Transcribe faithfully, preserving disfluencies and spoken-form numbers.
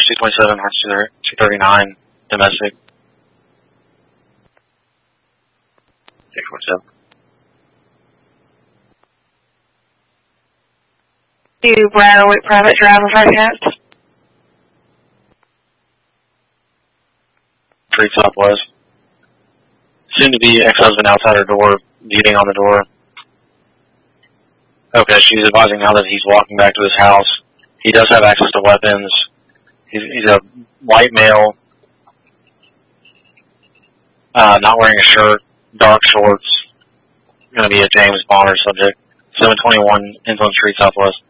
two twenty-seven, two thirty-nine, domestic. six forty-seven. Do Bradwick private drive if I can. Street Southwest. Soon to be ex-husband outside her door, beating on the door. Okay, she's advising now that he's walking back to his house. He does have access to weapons. He's, he's a white male, uh, not wearing a shirt, dark shorts. Going to be a James Bonner subject. seven twenty-one Inland Street Southwest.